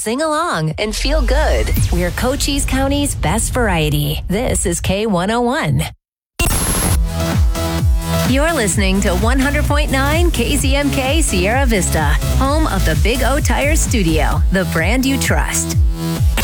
sing along and feel good. We're Cochise County's best variety. This is K101. You're listening to 100.9 KZMK Sierra Vista, home of the Big O Tire Studio, the brand you trust.